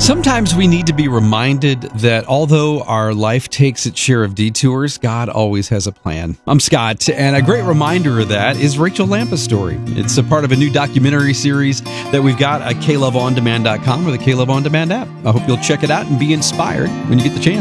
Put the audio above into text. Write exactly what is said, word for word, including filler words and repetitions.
Sometimes we need to be reminded that although our life takes its share of detours, God always has a plan. I'm Scott, and a great reminder of that is Rachel Lampa's story. It's a part of a new documentary series that we've got at K Love On Demand dot com or the K Love On Demand app. I hope you'll check it out and be inspired when you get the chance.